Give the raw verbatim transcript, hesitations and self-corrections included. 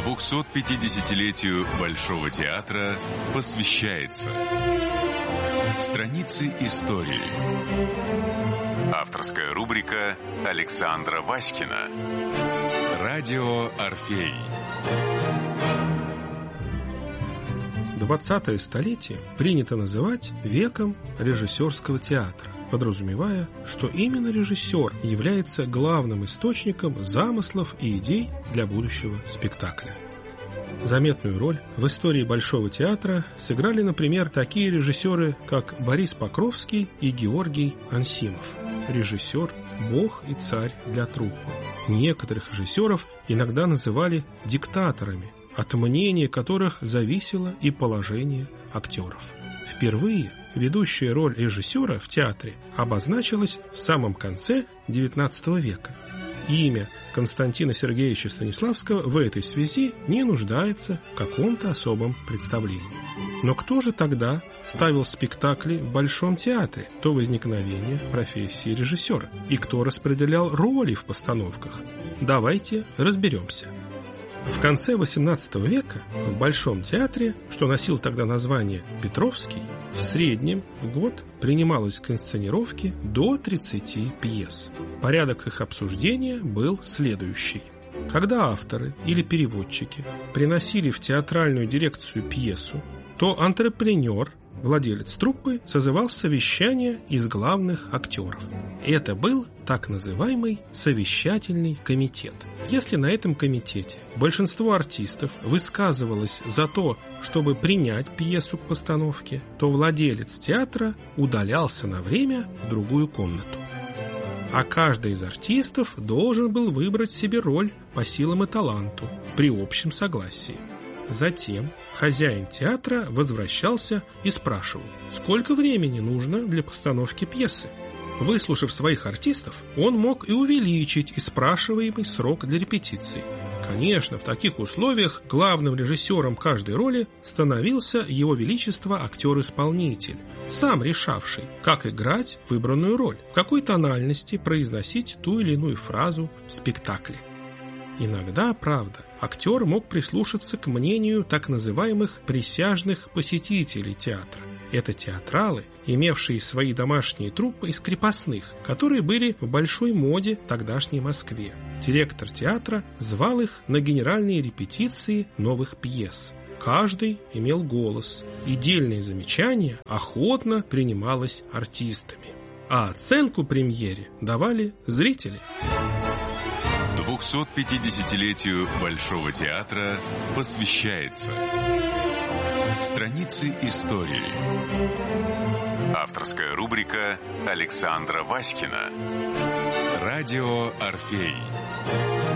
двухсот пятидесятилетию Большого театра посвящается страницы истории. Авторская рубрика Александра Васькина. Радио Орфей. двадцатое столетие принято называть веком режиссерского театра, подразумевая, что именно режиссер является главным источником замыслов и идей для будущего спектакля. Заметную роль в истории Большого театра сыграли, например, такие режиссеры, как Борис Покровский и Георгий Ансимов. Режиссер – бог и царь для труппы. Некоторых режиссеров иногда называли диктаторами, от мнения которых зависело и положение актеров. Впервые ведущая роль режиссера в театре обозначилась в самом конце девятнадцатого века. Имя Константина Сергеевича Станиславского в этой связи не нуждается в каком-то особом представлении. Но кто же тогда ставил спектакли в Большом театре до возникновения профессии режиссера? И кто распределял роли в постановках? Давайте разберемся. В конце восемнадцатого века в Большом театре, что носил тогда название Петровский, в среднем в год принималось к инсценировке до тридцати пьес. Порядок их обсуждения был следующий. Когда авторы или переводчики приносили в театральную дирекцию пьесу, то антрепренер, владелец труппы, созывал совещание из главных актеров. Это был так называемый совещательный комитет. Если на этом комитете большинство артистов высказывалось за то, чтобы принять пьесу к постановке, то владелец театра удалялся на время в другую комнату. А каждый из артистов должен был выбрать себе роль по силам и таланту при общем согласии. Затем хозяин театра возвращался и спрашивал, сколько времени нужно для постановки пьесы. Выслушав своих артистов, он мог и увеличить и спрашиваемый срок для репетиций. Конечно, в таких условиях главным режиссером каждой роли становился его величество актер-исполнитель, сам решавший, как играть выбранную роль, в какой тональности произносить ту или иную фразу в спектакле. Иногда, правда, актер мог прислушаться к мнению так называемых присяжных посетителей театра. Это театралы, имевшие свои домашние труппы из крепостных, которые были в большой моде в тогдашней Москве. Директор театра звал их на генеральные репетиции новых пьес. Каждый имел голос, и дельные замечания охотно принималось артистами. А оценку премьере давали зрители. двухсот пятидесятилетию Большого театра посвящается страницы истории. Авторская рубрика Александра Васькина. Радио Орфей.